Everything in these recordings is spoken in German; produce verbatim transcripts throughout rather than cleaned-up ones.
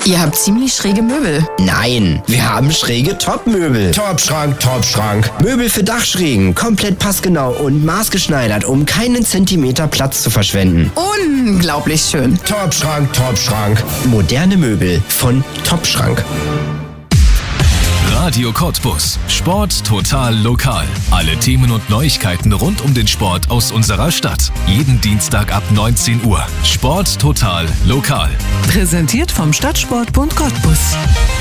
Ihr habt ziemlich schräge Möbel. Nein, wir haben schräge Top-Möbel. Top-Schrank, Top-Schrank. Möbel für Dachschrägen, komplett passgenau und maßgeschneidert, um keinen Zentimeter Platz zu verschwenden. Unglaublich schön. Top-Schrank, Top-Schrank. Moderne Möbel von Top-Schrank. Radio Cottbus. Sport total lokal. Alle Themen und Neuigkeiten rund um den Sport aus unserer Stadt. Jeden Dienstag ab neunzehn Uhr. Sport total lokal. Präsentiert vom Stadtsportbund Cottbus.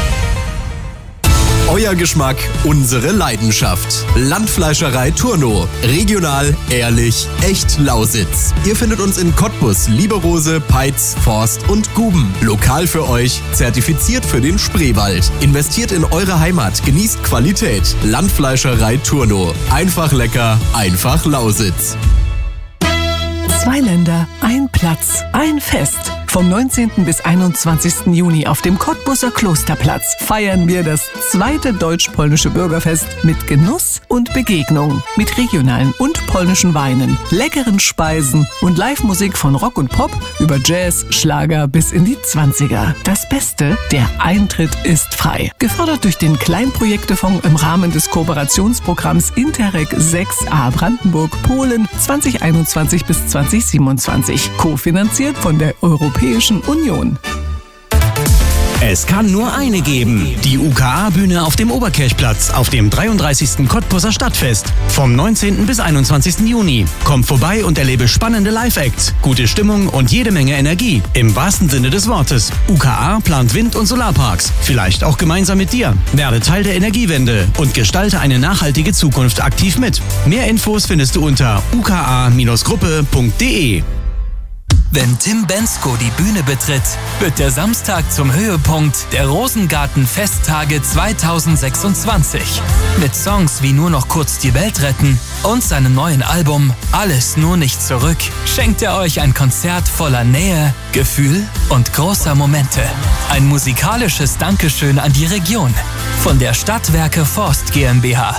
Euer Geschmack, unsere Leidenschaft. Landfleischerei Turno. Regional, ehrlich, echt Lausitz. Ihr findet uns in Cottbus, Lieberose, Peitz, Forst und Guben. Lokal für euch, zertifiziert für den Spreewald. Investiert in eure Heimat, genießt Qualität. Landfleischerei Turno. Einfach lecker, einfach Lausitz. Zwei Länder, ein Platz, ein Fest. Vom neunzehnten bis einundzwanzigsten Juni auf dem Cottbuser Klosterplatz feiern wir das zweite deutsch-polnische Bürgerfest mit Genuss und Begegnung. Mit regionalen und polnischen Weinen, leckeren Speisen und Live-Musik von Rock und Pop über Jazz, Schlager bis in die zwanziger. Das Beste, der Eintritt ist frei. Gefördert durch den Kleinprojektefonds im Rahmen des Kooperationsprogramms Interreg sechs a Brandenburg, Polen zwanzig einundzwanzig bis zwanzig siebenundzwanzig. Kofinanziert von der Europäischen Union. Es kann nur eine geben. Die U K A-Bühne auf dem Oberkirchplatz auf dem dreiunddreißigsten Cottbuser Stadtfest. Vom neunzehnten bis einundzwanzigsten Juni. Komm vorbei und erlebe spannende Live-Acts, gute Stimmung und jede Menge Energie. Im wahrsten Sinne des Wortes. U K A plant Wind- und Solarparks. Vielleicht auch gemeinsam mit dir. Werde Teil der Energiewende und gestalte eine nachhaltige Zukunft aktiv mit. Mehr Infos findest du unter u k a Bindestrich gruppe punkt d e. Wenn Tim Bensko die Bühne betritt, wird der Samstag zum Höhepunkt der Rosengarten-Festtage zweitausendsechsundzwanzig. Mit Songs wie Nur noch kurz die Welt retten und seinem neuen Album Alles nur nicht zurück schenkt er euch ein Konzert voller Nähe, Gefühl und großer Momente. Ein musikalisches Dankeschön an die Region von der Stadtwerke Forst GmbH.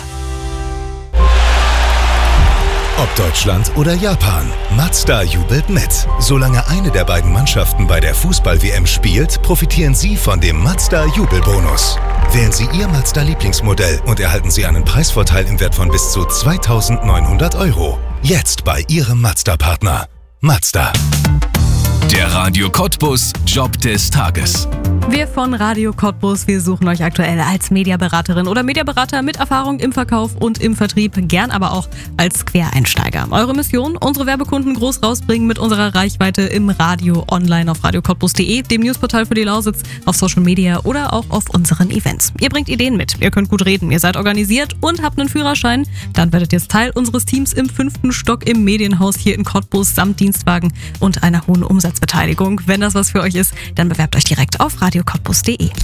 Ob Deutschland oder Japan, Mazda jubelt mit. Solange eine der beiden Mannschaften bei der Fußball-W M spielt, profitieren Sie von dem Mazda-Jubelbonus. Wählen Sie Ihr Mazda-Lieblingsmodell und erhalten Sie einen Preisvorteil im Wert von bis zu zweitausendneunhundert Euro. Jetzt bei Ihrem Mazda-Partner. Mazda. Der Radio Cottbus Job des Tages. Wir von Radio Cottbus, wir suchen euch aktuell als Mediaberaterin oder Mediaberater mit Erfahrung im Verkauf und im Vertrieb, gern aber auch als Quereinsteiger. Eure Mission, unsere Werbekunden groß rausbringen mit unserer Reichweite im Radio, online auf radio cottbus punkt d e, dem Newsportal für die Lausitz, auf Social Media oder auch auf unseren Events. Ihr bringt Ideen mit, ihr könnt gut reden, ihr seid organisiert und habt einen Führerschein, dann werdet ihr Teil unseres Teams im fünften Stock im Medienhaus hier in Cottbus samt Dienstwagen und einer hohen Umsatzbeteiligung. Wenn das was für euch ist, dann bewerbt euch direkt auf radio cottbus punkt d e.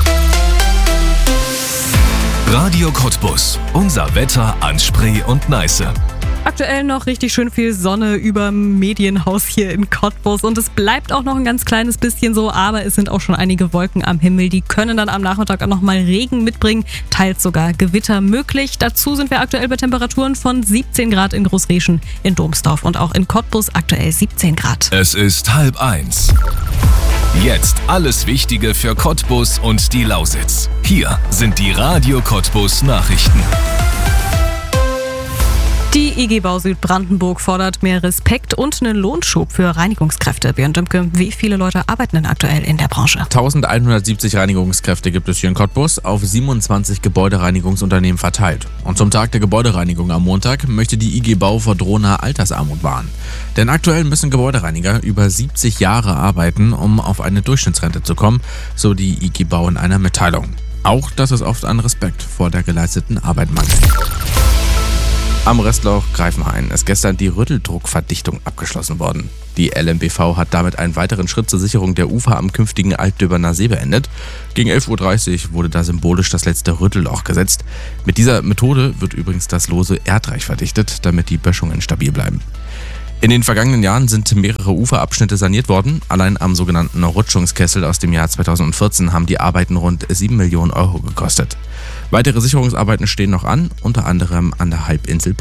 Radio Cottbus. Unser Wetter an Spree und Neiße. Aktuell noch richtig schön viel Sonne überm Medienhaus hier in Cottbus und es bleibt auch noch ein ganz kleines bisschen so, aber es sind auch schon einige Wolken am Himmel, die können dann am Nachmittag auch nochmal Regen mitbringen, teils sogar Gewitter möglich. Dazu sind wir aktuell bei Temperaturen von siebzehn Grad in Großrieschen, in Domsdorf und auch in Cottbus aktuell siebzehn Grad. Es ist halb eins. Jetzt alles Wichtige für Cottbus und die Lausitz. Hier sind die Radio Cottbus Nachrichten. Die I G Bau Südbrandenburg fordert mehr Respekt und einen Lohnschub für Reinigungskräfte. Björn Dümke, wie viele Leute arbeiten denn aktuell in der Branche? eintausendeinhundertsiebzig Reinigungskräfte gibt es hier in Cottbus auf siebenundzwanzig Gebäudereinigungsunternehmen verteilt. Und zum Tag der Gebäudereinigung am Montag möchte die I G Bau vor drohender Altersarmut warnen. Denn aktuell müssen Gebäudereiniger über siebzig Jahre arbeiten, um auf eine Durchschnittsrente zu kommen, so die I G Bau in einer Mitteilung. Auch, dass es oft an Respekt vor der geleisteten Arbeit mangelt. Am Restloch Greifenhain ist gestern die Rütteldruckverdichtung abgeschlossen worden. Die L M B V hat damit einen weiteren Schritt zur Sicherung der Ufer am künftigen Altdöberner See beendet. Gegen elf Uhr dreißig wurde da symbolisch das letzte Rüttelloch gesetzt. Mit dieser Methode wird übrigens das lose Erdreich verdichtet, damit die Böschungen stabil bleiben. In den vergangenen Jahren sind mehrere Uferabschnitte saniert worden. Allein am sogenannten Rutschungskessel aus dem Jahr zweitausendvierzehn haben die Arbeiten rund sieben Millionen Euro gekostet. Weitere Sicherungsarbeiten stehen noch an, unter anderem an der Halbinsel